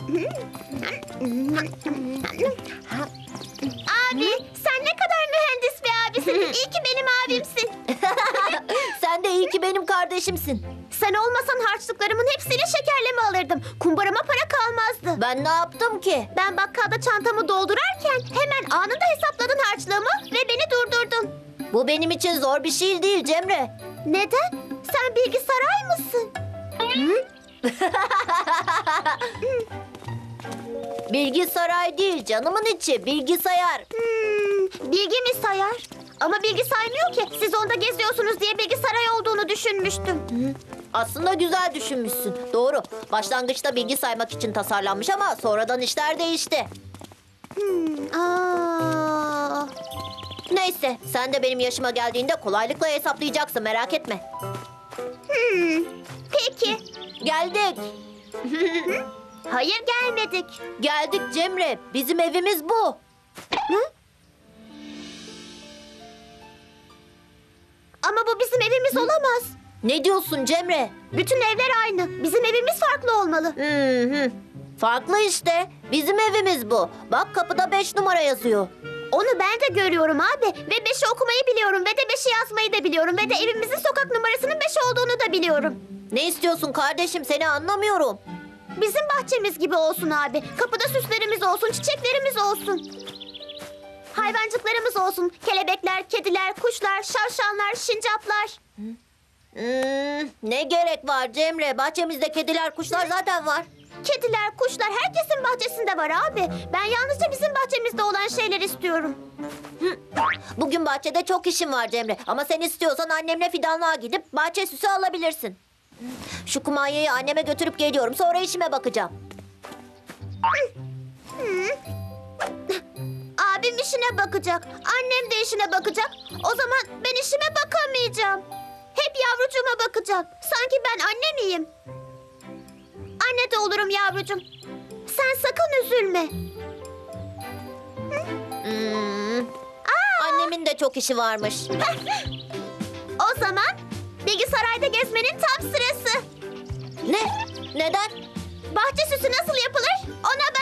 Abi, sen ne kadar mühendis bir abisin. İyi ki benim abimsin. Sen de iyi ki benim kardeşimsin. Sen olmasan harçlıklarımın hepsini şekerleme alırdım. Kumbarama para kalmazdı. Ben ne yaptım ki? Ben bakkalda çantamı doldurarken hemen anında hesapladın harçlığımı ve beni durdurdun. Bu benim için zor bir şey değil Cemre. Neden? Sen Bilgisaray mısın? Bilgisaray değil, canımın içi bilgisayar. Bilgi mi sayar? Ama bilgi saymıyor ki. Siz onda geziyorsunuz diye Bilgisaray olduğunu düşünmüştüm. Aslında güzel düşünmüşsün. Doğru. Başlangıçta bilgi saymak için tasarlanmış ama sonradan işler değişti. Aa. Neyse, sen de benim yaşıma geldiğinde kolaylıkla hesaplayacaksın, merak etme. Peki. Geldik. Hayır, gelmedik. Geldik Cemre. Bizim evimiz bu. Ama bu bizim evimiz olamaz. Ne diyorsun Cemre? Bütün evler aynı. Bizim evimiz farklı olmalı. Hı. Farklı işte. Bizim evimiz bu. Bak kapıda 5 numara yazıyor. Onu ben de görüyorum abi. Ve 5'i okumayı biliyorum ve de 5'i yazmayı da biliyorum. Ve de evimizin sokak numarasının 5 olduğunu da biliyorum. Ne istiyorsun kardeşim? Seni anlamıyorum. Bizim bahçemiz gibi olsun abi. Kapıda süslerimiz olsun, çiçeklerimiz olsun. Hayvancıklarımız olsun. Kelebekler, kediler, kuşlar, şavşanlar, sincaplar. Ne gerek var Cemre? Bahçemizde kediler, kuşlar zaten var. Kediler, kuşlar herkesin bahçesinde var abi. Ben yalnızca bizim bahçemizde olan şeyler istiyorum. Bugün bahçede çok işim var Cemre. Ama sen istiyorsan annemle fidanlığa gidip bahçe süsü alabilirsin. Şu kumanyayı anneme götürüp geliyorum. Sonra işime bakacağım. Abim işine bakacak. Annem de işine bakacak. O zaman ben işime bakamayacağım. Hep yavrucuğuma bakacak. Sanki ben anne miyim? Anne de olurum yavrucuğum. Sen sakın üzülme. Annemin de çok işi varmış. O zaman Bilgisaray'da gezmenin tam sırası. Ne? Neden? Bahçe süsü nasıl yapılır? Ona